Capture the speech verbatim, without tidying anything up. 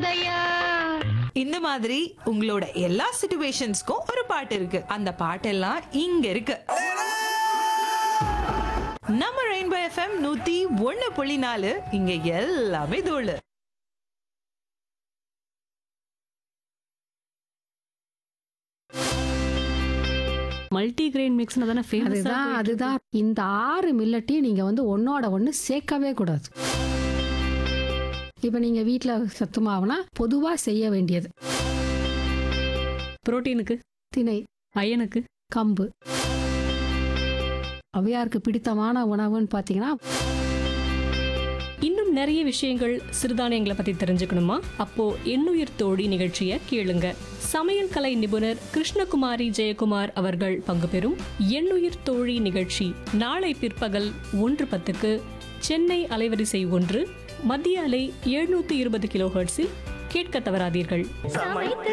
போதையா. இந்த மாதிரி உங்களோட எல்லா சிச்சுவேஷன்ஸ்க்கும் ஒரு பாட்டு இருக்கு. அந்த பாட்டெல்லாம் இங்க இருக்கு. நம்ம ரெயின்போ எஃப்எம் நூத்தி ஒண்ணு புள்ளி நாலு இங்க எல்லாமே தோழு. மல்டி கிரெயின் மிக்ஸ்னு தானே ஃபேமஸ். அதுதான் அதுதான் இந்த ஆறு மில்லட்டையும் நீங்க வந்து ஒன்னோட ஒன்று சேர்க்கவே கூடாது. இப்போ நீங்க வீட்டில் சத்து மாவுனா பொதுவாக செய்ய வேண்டியது புரோட்டீனுக்கு, திணை, அயனுக்கு, கம்பு. அவையாருக்கு பிடித்தமான உணவுன்னு பார்த்தீங்கன்னா இன்னும் நிறைய விஷயங்கள் சிறுதானியங்களை பத்தி தெரிஞ்சுக்கணுமா? அப்போ எண்ணுயிர் தோழி நிகழ்ச்சியை கேளுங்க. சமையல் கலை நிபுணர் கிருஷ்ணகுமாரி ஜெயக்குமார் அவர்கள் பங்கு பெறும் எண்ணுயிர் தோழி நிகழ்ச்சி நாளை பிற்பகல் ஒன்று பத்துக்கு சென்னை அலைவரிசை ஒன்று, மத்திய அலை எழுநூத்தி இருபது கிலோ ஹெர்ட்ஸில் கேட்க தவறாதீர்கள்.